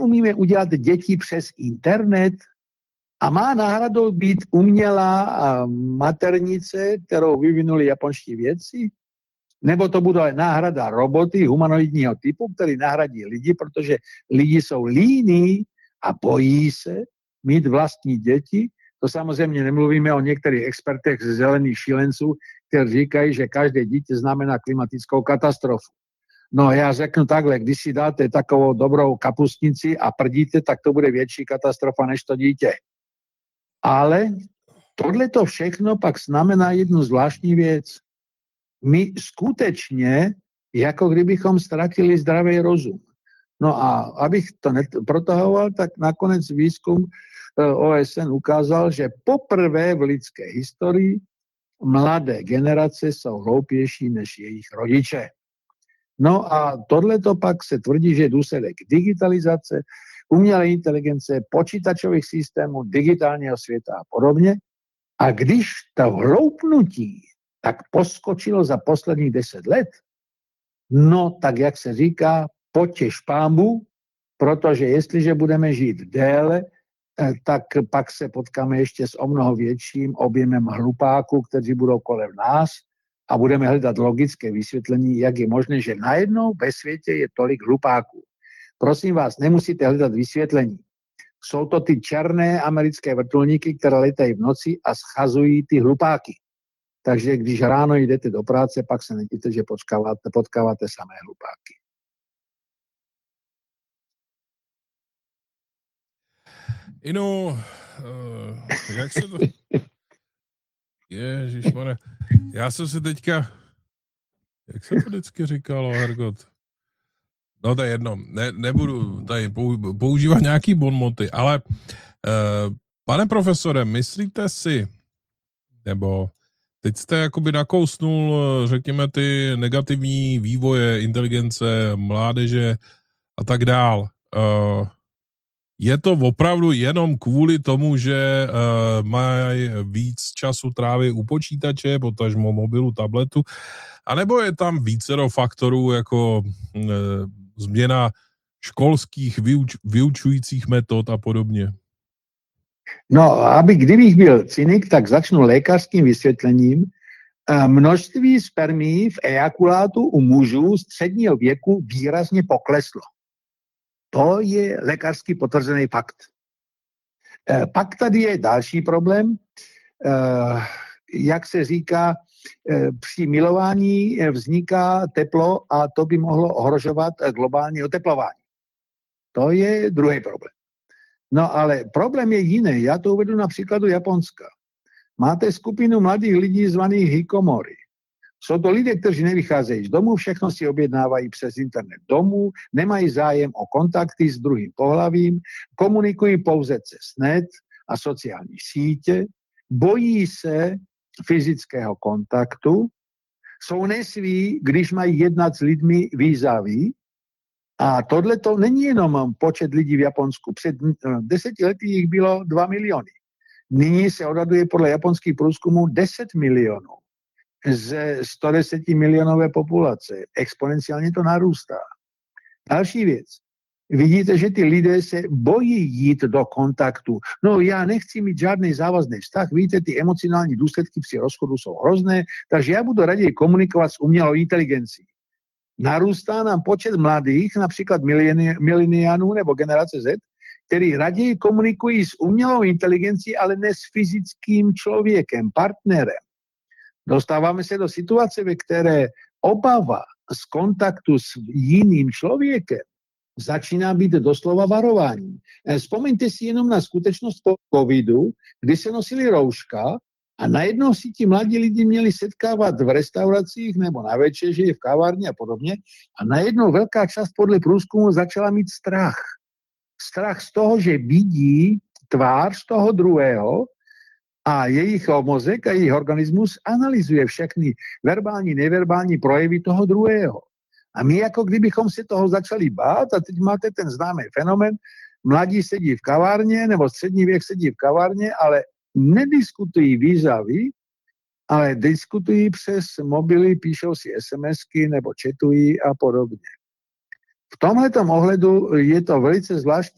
umíme udělat děti přes internet a má náhradou být umělá maternice, kterou vyvinuli japonští vědci? Nebo to bude náhrada roboty humanoidního typu, který nahradí lidi, protože lidi jsou líní a bojí se mít vlastní děti. To samozřejmě nemluvíme o některých expertech z zelených šílenců, kteří říkají, že každé dítě znamená klimatickou katastrofu. No já řeknu takhle, když si dáte takovou dobrou kapustnici a prdíte, tak to bude větší katastrofa než to dítě. Ale tohleto všechno pak znamená jednu zvláštní věc. My skutečně, jako kdybychom ztratili zdravý rozum. No a abych to protahoval, tak nakonec výzkum OSN ukázal, že poprvé v lidské historii mladé generace jsou hloupější než jejich rodiče. No a tohleto pak se tvrdí, že je důsledek digitalizace, umělé inteligence, počítačových systémů, digitálního světa a podobně. A když to hloupnutí tak poskočilo za posledních 10 let, no tak jak se říká, potěš pámbu, protože jestliže budeme žít déle, tak pak se potkáme ještě s o mnoho větším objemem hlupáků, kteří budou kolem nás a budeme hledat logické vysvětlení, jak je možné, že najednou ve světě je tolik hlupáků. Prosím vás, nemusíte hledat vysvětlení. Jsou to ty černé americké vrtulníky, které letají v noci a schazují ty hlupáky. Takže když ráno jdete do práce, pak se nedíte, že potkáváte samé hlupáky. Inu, jak se to... Ježišmarja, já jsem si teďka... Jak se to vždycky říkalo, Hergot? No to je jedno, nebudu tady používat nějaký bonmoty, ale pane profesore, myslíte si, nebo teď jste jakoby nakousnul, řekněme, ty negativní vývoje, inteligence, mládeže a tak dál. Je to opravdu jenom kvůli tomu, že mají víc času trávy u počítače, potažmo mobilu, tabletu, anebo je tam vícero faktorů jako změna školských vyučujících metod a podobně? No, kdybych byl cynik, tak začnu lékařským vysvětlením. Množství spermií v ejakulátu u mužů středního věku výrazně pokleslo. To je lékařsky potvrzený fakt. Pak tady je další problém. Jak se říká, při milování vzniká teplo a to by mohlo ohrožovat globální oteplování. To je druhý problém. No ale problém je jiný. Já to uvedu na příkladu Japonska. Máte skupinu mladých lidí zvaných hikomori. Jsou to lidé, kteří nevycházejí z domu, všechno si objednávají přes internet domů, nemají zájem o kontakty s druhým pohlavím, komunikují pouze přes net a sociální sítě, bojí se fyzického kontaktu, jsou nesví, když mají jednat s lidmi vis-a-vis. A tohle to není jenom počet lidí v Japonsku. Před 10 lety jich bylo 2 miliony. Nyní se odhaduje podle japonských průzkumů 10 milionů ze 110 milionové populace. Exponenciálně to narůstá. Další věc. Vidíte, že ty lidé se bojí jít do kontaktu. No já nechci mít žádný závazný vztah, víte, ty emocionální důsledky při rozchodu jsou hrozné, takže já budu raději komunikovat s umělou inteligencí. Narůstá nám počet mladých, například mileniánů nebo generace Z, který raději komunikují s umělou inteligencí, ale ne s fyzickým člověkem, partnerem. Dostáváme se do situace, ve které obava z kontaktu s jiným člověkem začíná být doslova varování. Vzpomeňte si jenom na skutečnost po covidu, kdy se nosili rouška a najednou si ti mladí lidi měli setkávat v restauracích nebo na večeři, v kavárně a podobně a najednou velká část podle průzkumu začala mít strach. Strach z toho, že vidí tvář toho druhého a jejich mozek a jejich organismus analyzuje všechny verbální, neverbální projevy toho druhého. A my jako kdybychom se toho začali bát a teď máte ten známý fenomén, mladí sedí v kavárně nebo střední věk sedí v kavárně, ale nediskutují vis-a-vis, ale diskutují přes mobily, píšou si SMSky nebo chatují a podobně. V tomhletom ohledu je to velice zvláštní